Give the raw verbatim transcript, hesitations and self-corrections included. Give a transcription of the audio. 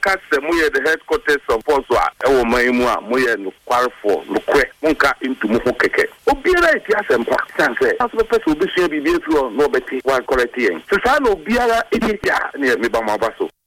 moka se moye the headquarters of Poswa e wo man mu a moye no kwarfo no kwe monka into mo keke obiara eti asempa sanse aso be person obi sua bibie flo no beti one correct yen se sa no obiara eti ya ne me ba ma baso